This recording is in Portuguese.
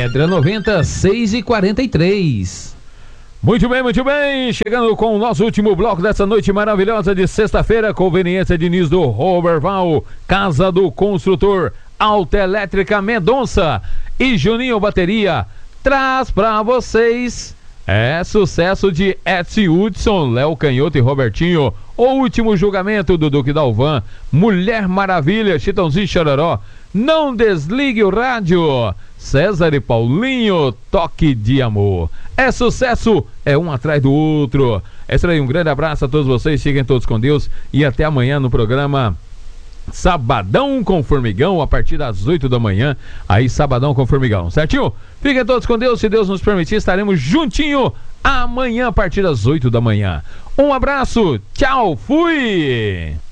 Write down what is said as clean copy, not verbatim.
Pedra 90, 6h43. Muito bem, chegando com o nosso último bloco dessa noite maravilhosa de sexta-feira, conveniência Diniz do Roberval, Casa do Construtor, Autoelétrica Mendonça e Juninho Bateria, traz pra vocês, sucesso de Edson Hudson, Léo Canhoto e Robertinho, O Último Julgamento do Duque Dalvan, Mulher Maravilha, Chitãozinho e Chororó, Não Desligue o Rádio, César e Paulinho, Toque de Amor. É sucesso, é um atrás do outro. É isso aí, um grande abraço a todos vocês, fiquem todos com Deus e até amanhã no programa Sabadão com Formigão, a partir das 8 da manhã, aí Sabadão com Formigão, certinho? Fiquem todos com Deus, se Deus nos permitir, estaremos juntinho amanhã a partir das 8 da manhã. Um abraço, tchau, fui!